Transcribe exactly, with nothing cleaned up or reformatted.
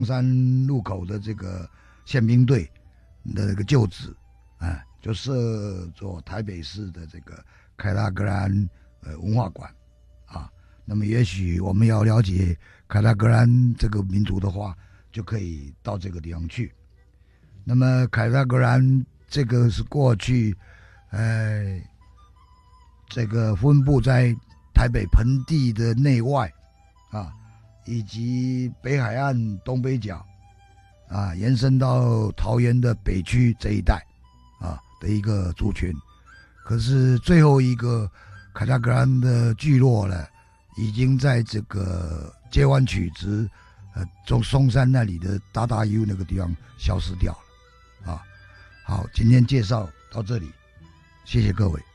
山路口的这个宪兵队的那个旧址，啊，就设做台北市的这个凯达格兰呃文化馆啊。那么也许我们要了解凯达格兰这个民族的话，就可以到这个地方去。那么凯达格兰这个是过去，呃，这个分布在台北盆地的内外啊，以及北海岸东北角啊，延伸到桃园的北区这一带啊的一个族群。可是最后一个凯达格兰的聚落呢，已经在这个接湾曲直，呃，从松山那里的大大 U 那个地方消失掉了啊。好，今天介绍到这里，谢谢各位。